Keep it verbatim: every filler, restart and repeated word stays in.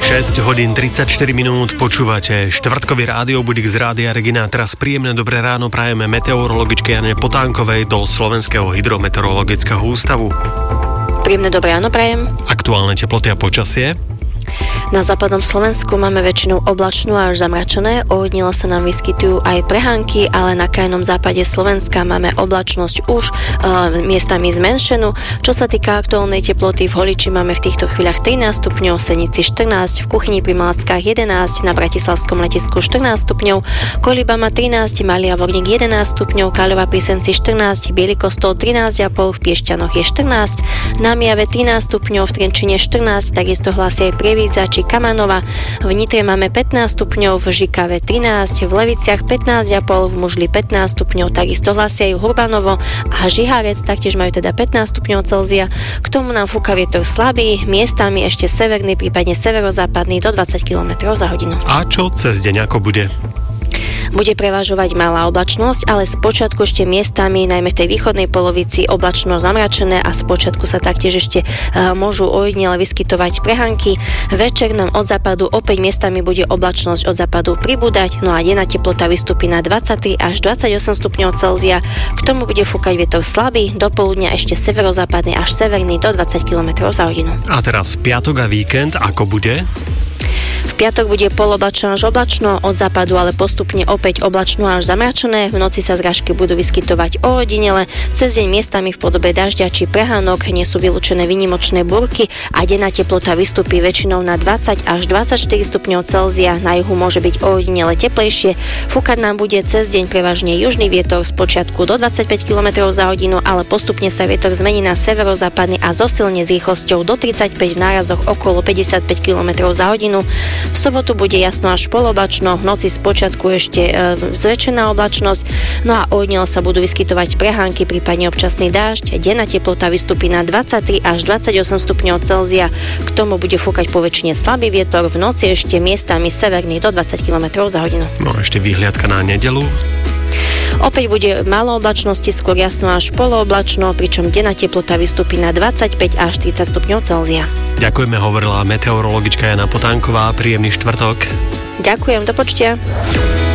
šesť hodín tridsaťštyri minút, počúvate štvrtkový rádiobudík z Rádia Regina. Teraz príjemné dobré ráno prajeme meteorologičke Jane Potánkovej do Slovenského hydrometeorologického ústavu. Príjemné dobré ráno prajem. Aktuálne teploty a počasie? Na západnom Slovensku máme väčšinou oblačnú a až zamračené, ojedinele sa nám vyskytujú aj prehánky, ale na krajnom západe Slovenska máme oblačnosť už e, miestami zmenšenú. Čo sa týka aktuálnej teploty, v Holiči máme v týchto chvíľach trinásť stupňov, v Senici štrnásť, v Kuchyni pri Malackách jedenásť, na Bratislavskom letisku štrnásť stupňov, Koliba má trinásť, Malý Javorník jedenásť stupňov, Kaľova pri Senci štrnásť, Biely Kostol trinásť a pol, v Piešťanoch je štrnásť, na Mijave trinásť stupňov, v Trenčine štrnásť, takisto hlási aj Prievidza či Kamanova. V Nitre máme pätnásť stupňov, v Žikave trinásť, v Leviciach pätnásť a pol, v Mužli pätnásť stupňov, takisto hlasia aj Hurbanovo a Žiharec, taktiež majú teda pätnásť stupňov Celzia. K tomu nám fúka vietor slabý, miestami ešte severný, prípadne severozápadný do dvadsať kilometrov za hodinu. A čo cez deň ako bude? Bude prevažovať malá oblačnosť, ale spočiatku ešte miestami, najmä v tej východnej polovici, oblačno zamračené a spočiatku sa taktiež ešte uh, môžu ojedinele vyskytovať prehánky. Večer nám od západu opäť miestami bude oblačnosť od západu pribúdať, no a denná teplota vystúpi na dvadsaťtri až dvadsaťosem stupňov Celzia. K tomu bude fúkať vietor slabý, do poludnia ešte severozápadný až severný do dvadsať kilometrov za hodinu. A teraz piatok a víkend, ako bude? V piatok bude poloblačno až oblačno, od západu ale postupne opäť oblačno až zamračené, v noci sa zrážky budú vyskytovať ojedinele, cez deň miestami v podobe dažďa či prehánok, nie sú vylúčené výnimočné búrky a denná teplota vystúpi väčšinou na dvadsať až dvadsaťštyri stupňov Celzia, na juhu môže byť ojedinele teplejšie, fúkať nám bude cez deň prevažne južný vietor z počiatku do dvadsaťpäť kilometrov za hodinu, ale postupne sa vietor zmení na severozápadný a zosilne s rýchlosťou do tridsaťpäť, v nárazoch okolo päťdesiatpäť kilometrov za hodinu. V sobotu bude jasno až poloblačno, v noci spočiatku ešte e, zväčšená oblačnosť, no a ojedinele sa budú vyskytovať prehánky, prípadne občasný dážď. Denná teplota vystúpi na dvadsaťtri až dvadsaťosem stupňov Celzia. K tomu bude fúkať poväčšine slabý vietor, v noci ešte miestami severný do dvadsať kilometrov za hodinu. No a ešte vyhliadka na nedeľu. Opäť bude málo oblačnosti, skôr jasno až polooblačno, pričom denná teplota vystúpi na dvadsaťpäť až tridsať stupňov Celzia. Ďakujeme, hovorila meteorologička Jana Potánková. Príjemný štvrtok. Ďakujem, do počutia.